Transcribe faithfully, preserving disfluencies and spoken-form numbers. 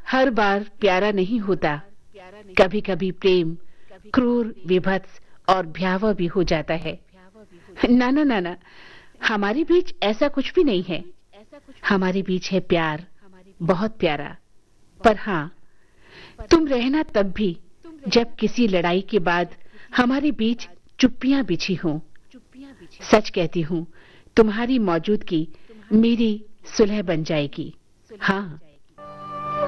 हर बार प्यारा नहीं होता। कभी कभी प्रेम क्रूर, विभत्स और भयावह भी हो जाता है। ना ना ना ना, हमारे बीच ऐसा कुछ भी नहीं है। हमारे बीच है प्यार, बहुत प्यारा। पर हाँ, तुम रहना तब भी जब किसी लड़ाई के बाद हमारे बीच चुप्पियां बिछी हों। सच कहती हूँ, तुम्हारी मौजूदगी मेरी सुलह बन जाएगी। हाँ।